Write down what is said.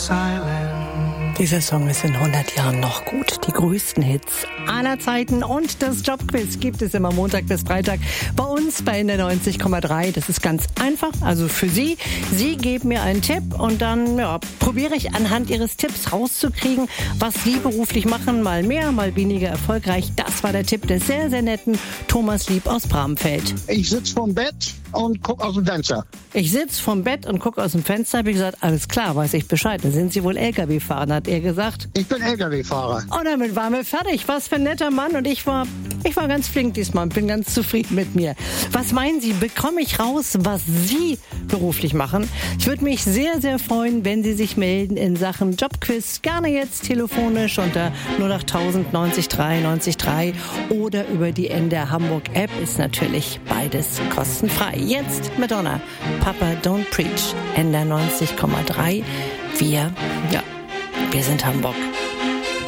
Dieser Song ist in 100 Jahren noch gut. Die größten Hits aller Zeiten und das Jobquiz gibt es immer Montag bis Freitag bei uns bei NDR 90,3. Das ist ganz einfach, also für Sie. Sie geben mir einen Tipp und dann probiere ich anhand Ihres Tipps rauszukriegen, was Sie beruflich machen. Mal mehr, mal weniger erfolgreich. Das war der Tipp des sehr, sehr netten Thomas Lieb aus Bramfeld. Ich sitze vorm Bett und gucke aus dem Fenster. Ich sitze vorm Bett und gucke aus dem Fenster, habe ich gesagt, alles klar, weiß ich Bescheid. Dann sind Sie wohl LKW-Fahrer, hat er gesagt. Ich bin LKW-Fahrer. Und damit waren wir fertig. Was für ein netter Mann. Und ich war ganz flink diesmal und bin ganz zufrieden mit mir. Was meinen Sie, bekomme ich raus, was Sie beruflich machen? Ich würde mich sehr, sehr freuen, wenn Sie sich melden in Sachen Jobquiz. Gerne jetzt telefonisch unter 08000 90 3 90 3 oder über die NDR Hamburg App. Ist natürlich beides kostenfrei. Jetzt Madonna, Papa Don't Preach, NDR 90,3. Wir sind Hamburg.